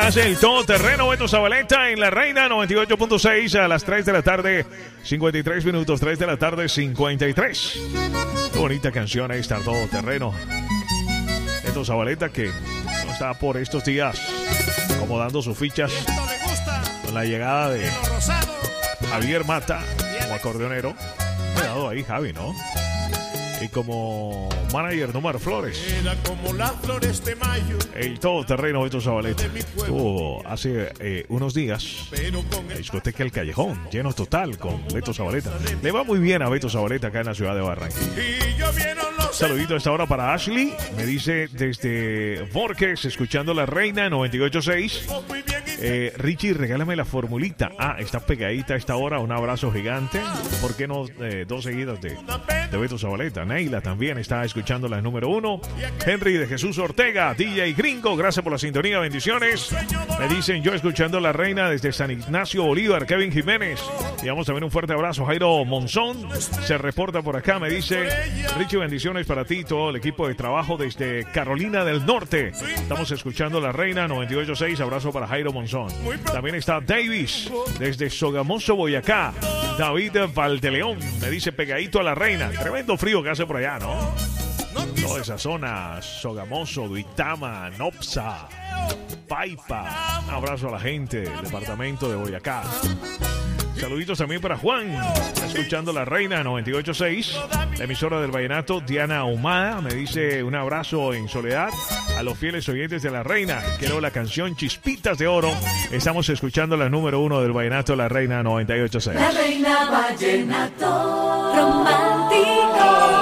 Hace el todoterreno Beto Zabaleta en La Reina 98.6 a las 3 de la tarde, 53 minutos, 3 de la tarde, 53. Qué bonita canción esta, todoterreno. Beto Zabaleta que está por estos días acomodando sus fichas con la llegada de Javier Mata como acordeonero. Cuidado ahí, Javi, ¿no? Y como manager Número Flores. Era como las flores de mayo. El todoterreno Beto Zabaleta estuvo hace unos días la discoteca El Callejón, lleno total con Beto Zabaleta. Le va muy bien a Beto Zabaleta acá en la ciudad de Barranquilla. Saludito a esta hora para Ashley. Me dice desde Borges, escuchando La Reina 98.6. Richie, regálame la formulita. Está pegadita a esta hora. Un abrazo gigante. ¿Por qué no dos seguidas de Beto Zabaleta? Neila también está escuchando la número 1. Henry de Jesús Ortega, DJ Gringo, gracias por la sintonía, bendiciones. Me dicen, yo escuchando La Reina desde San Ignacio Bolívar. Kevin Jiménez, y vamos a ver un fuerte abrazo. Jairo Monzón se reporta por acá, me dice, Richie, bendiciones para ti y todo el equipo de trabajo desde Carolina del Norte. Estamos escuchando La Reina 98.6, abrazo para Jairo Monzón. También está Davis desde Sogamoso, Boyacá. David Valdeleón me dice, pegadito a La Reina. Tremendo frío que hace por allá, ¿no? Toda esa zona, Sogamoso, Duitama, Nopsa, Paipa. Un abrazo a la gente del departamento de Boyacá. Saluditos también para Juan, escuchando La Reina 98.6, la emisora del vallenato. Diana Ahumada me dice, un abrazo en soledad a los fieles oyentes de La Reina. Quiero la canción Chispitas de Oro. Estamos escuchando la número 1 del vallenato, La Reina 98.6. La Reina Vallenato Romántico.